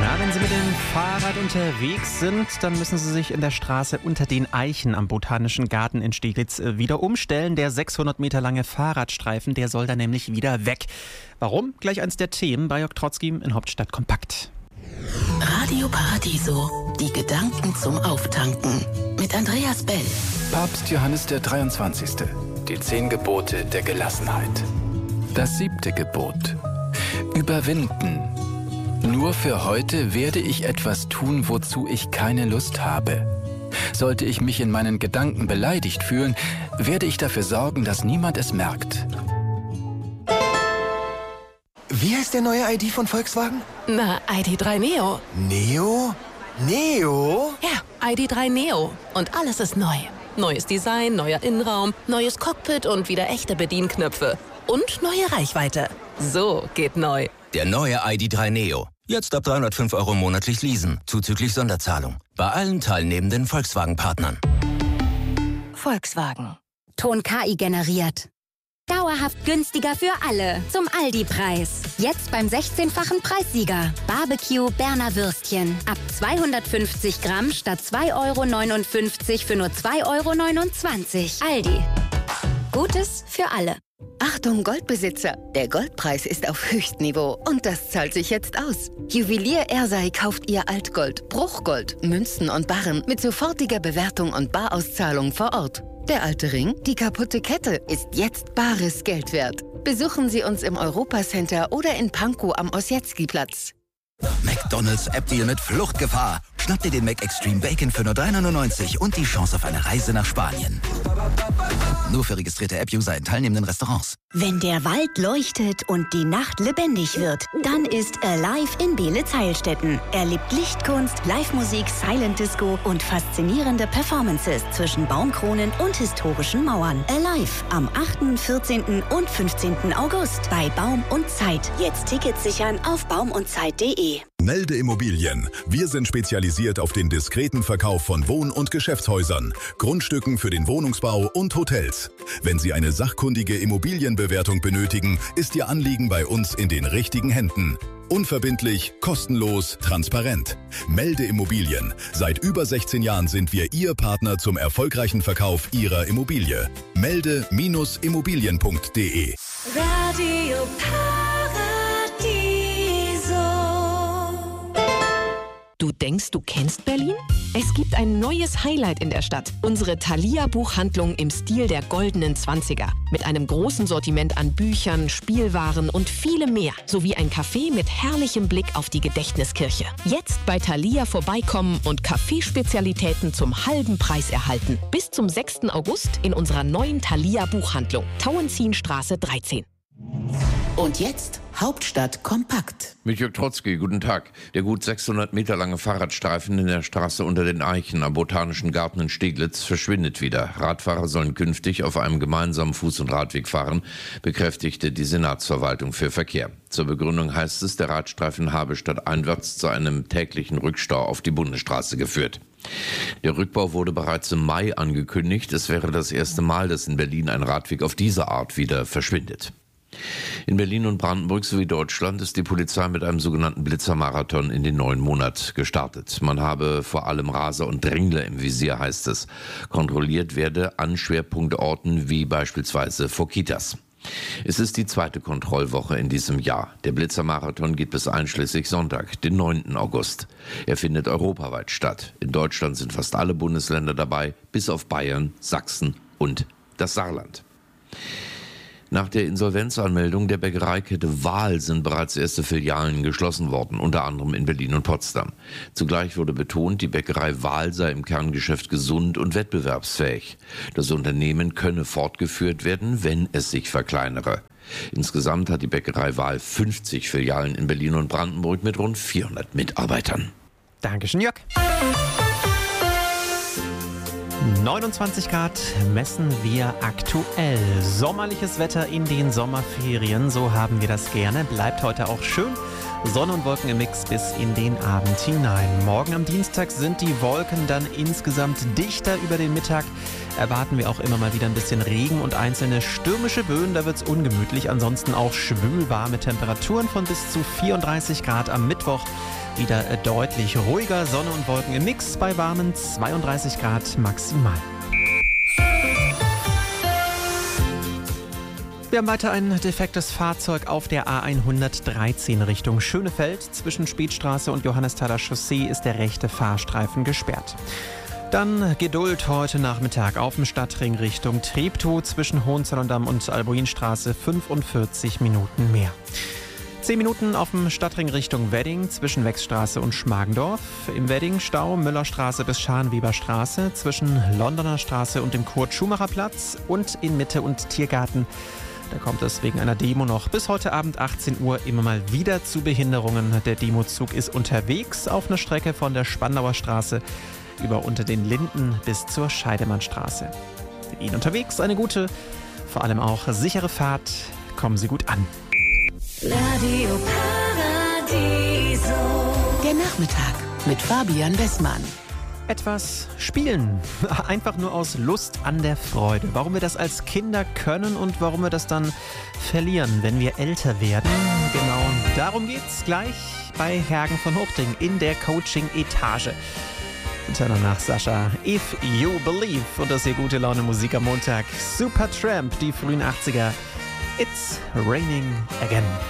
Ja, wenn Sie mit dem Fahrrad unterwegs sind, dann müssen Sie sich in der Straße unter den Eichen am Botanischen Garten in Steglitz wieder umstellen. Der 600 Meter lange Fahrradstreifen, der soll da nämlich wieder weg. Warum? Gleich eins der Themen bei Jörg Trotzki in Hauptstadt Kompakt. Radio Paradiso, die Gedanken zum Auftanken mit Andreas Bell. Papst Johannes der 23. Die 10 Gebote der Gelassenheit. Das 7. Gebot. Überwinden. Nur für heute werde ich etwas tun, wozu ich keine Lust habe. Sollte ich mich in meinen Gedanken beleidigt fühlen, werde ich dafür sorgen, dass niemand es merkt. Wie heißt der neue ID von Volkswagen? Na, ID.3 Neo. Neo? Neo? Ja, ID.3 Neo. Und alles ist neu. Neues Design, neuer Innenraum, neues Cockpit und wieder echte Bedienknöpfe. Und neue Reichweite. So geht neu. Der neue ID.3 Neo. Jetzt ab 305 € monatlich leasen, zuzüglich Sonderzahlung. Bei allen teilnehmenden Volkswagen-Partnern. Volkswagen. Ton KI generiert. Dauerhaft günstiger für alle. Zum Aldi-Preis. Jetzt beim 16-fachen Preissieger. Barbecue Berner Würstchen. Ab 250 Gramm statt 2,59 € für nur 2,29 €. Aldi. Gutes für alle. Achtung Goldbesitzer, der Goldpreis ist auf Höchstniveau und das zahlt sich jetzt aus. Juwelier Ersei kauft ihr Altgold, Bruchgold, Münzen und Barren mit sofortiger Bewertung und Barauszahlung vor Ort. Der alte Ring, die kaputte Kette, ist jetzt bares Geld wert. Besuchen Sie uns im Europacenter oder in Pankow am Ossietzky-Platz. McDonald's App-Deal mit Fluchtgefahr. Schnapp dir den McExtreme Bacon für nur 3,99 € und die Chance auf eine Reise nach Spanien. Nur für registrierte App-User in teilnehmenden Restaurants. Wenn der Wald leuchtet und die Nacht lebendig wird, dann ist Alive in Beelitz-Heilstätten. Erlebt Lichtkunst, Live-Musik, Silent Disco und faszinierende Performances zwischen Baumkronen und historischen Mauern. Alive am 8., 14. und 15. August bei Baum und Zeit. Jetzt Tickets sichern auf baumundzeit.de. Melde Immobilien. Wir sind spezialisiert auf den diskreten Verkauf von Wohn- und Geschäftshäusern, Grundstücken für den Wohnungsbau und Hotels. Wenn Sie eine sachkundige Immobilienbewertung benötigen, ist Ihr Anliegen bei uns in den richtigen Händen. Unverbindlich, kostenlos, transparent. Melde Immobilien. Seit über 16 Jahren sind wir Ihr Partner zum erfolgreichen Verkauf Ihrer Immobilie. Melde-immobilien.de. Radio Du denkst, du kennst Berlin? Es gibt ein neues Highlight in der Stadt. Unsere Thalia-Buchhandlung im Stil der goldenen 20er. Mit einem großen Sortiment an Büchern, Spielwaren und vielem mehr. Sowie ein Café mit herrlichem Blick auf die Gedächtniskirche. Jetzt bei Thalia vorbeikommen und Kaffeespezialitäten zum halben Preis erhalten. Bis zum 6. August in unserer neuen Thalia-Buchhandlung. Tauentzienstraße 13. Und jetzt Hauptstadt Kompakt. Mit Jörg Trotzki, guten Tag. Der gut 600 Meter lange Fahrradstreifen in der Straße unter den Eichen am Botanischen Garten in Steglitz verschwindet wieder. Radfahrer sollen künftig auf einem gemeinsamen Fuß- und Radweg fahren, bekräftigte die Senatsverwaltung für Verkehr. Zur Begründung heißt es, der Radstreifen habe stadteinwärts zu einem täglichen Rückstau auf die Bundesstraße geführt. Der Rückbau wurde bereits im Mai angekündigt. Es wäre das erste Mal, dass in Berlin ein Radweg auf diese Art wieder verschwindet. In Berlin und Brandenburg sowie Deutschland ist die Polizei mit einem sogenannten Blitzermarathon in den neuen Monat gestartet. Man habe vor allem Raser und Drängler im Visier, heißt es. Kontrolliert werde an Schwerpunktorten wie beispielsweise vor Kitas. Es ist die 2. Kontrollwoche in diesem Jahr. Der Blitzermarathon geht bis einschließlich Sonntag, den 9. August. Er findet europaweit statt. In Deutschland sind fast alle Bundesländer dabei, bis auf Bayern, Sachsen und das Saarland. Nach der Insolvenzanmeldung der Bäckereikette Wahl sind bereits erste Filialen geschlossen worden, unter anderem in Berlin und Potsdam. Zugleich wurde betont, die Bäckerei Wahl sei im Kerngeschäft gesund und wettbewerbsfähig. Das Unternehmen könne fortgeführt werden, wenn es sich verkleinere. Insgesamt hat die Bäckerei Wahl 50 Filialen in Berlin und Brandenburg mit rund 400 Mitarbeitern. Dankeschön, Jörg. 29 Grad messen wir aktuell. Sommerliches Wetter in den Sommerferien, so haben wir das gerne. Bleibt heute auch schön. Sonne und Wolken im Mix bis in den Abend hinein. Morgen am Dienstag sind die Wolken dann insgesamt dichter. Über den Mittag erwarten wir auch immer mal wieder ein bisschen Regen und einzelne stürmische Böen. Da wird es ungemütlich. Ansonsten auch schwül warme Temperaturen von bis zu 34 Grad am Mittwoch. wieder deutlich ruhiger. Sonne und Wolken im Mix bei warmen 32 Grad maximal. Wir haben weiter ein defektes Fahrzeug auf der A113 Richtung Schönefeld. Zwischen Spätstraße und Johannesthaler Chaussee ist der rechte Fahrstreifen gesperrt. Dann Geduld heute Nachmittag auf dem Stadtring Richtung Treptow zwischen Hohenzollern-Damm und Albuinstraße 45 Minuten mehr. 10 Minuten auf dem Stadtring Richtung Wedding zwischen Wechsstraße und Schmargendorf. Im Wedding Stau Müllerstraße bis Scharnweberstraße zwischen Londoner Straße und dem Kurt-Schumacher-Platz und in Mitte und Tiergarten. Da kommt es wegen einer Demo noch bis heute Abend 18 Uhr immer mal wieder zu Behinderungen. Der Demozug ist unterwegs auf einer Strecke von der Spandauer Straße über unter den Linden bis zur Scheidemannstraße. Für ihn unterwegs eine gute, vor allem auch sichere Fahrt. Kommen Sie gut an. Radio Paradiso. Der Nachmittag mit Fabian Westmann. Etwas spielen. Einfach nur aus Lust an der Freude. Warum wir das als Kinder können und warum wir das dann verlieren, wenn wir älter werden. Genau darum geht's gleich bei Hergen von Hochding in der Coaching-Etage. Und dann nach Sascha, If You Believe. Und das hier gute Laune Musik am Montag. Supertramp, die frühen 80er. It's Raining Again.